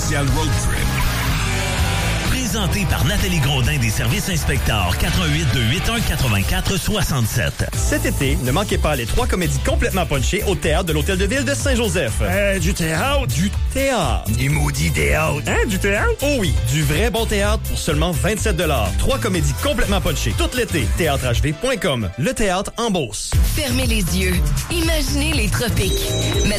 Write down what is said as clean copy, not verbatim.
spécial road trip. Présenté par Nathalie Grondin des services inspecteurs 418-281-8467. Cet été, ne manquez pas les 3 comédies complètement punchées au théâtre de l'Hôtel de Ville de Saint-Joseph. Du théâtre? Du théâtre. Du maudit théâtre. Hein, du théâtre? Oh oui, du vrai bon théâtre pour seulement 27 $. 3 comédies complètement punchées tout l'été. Théâtrehv.com. Le théâtre en Beauce. Fermez les yeux. Imaginez les tropiques.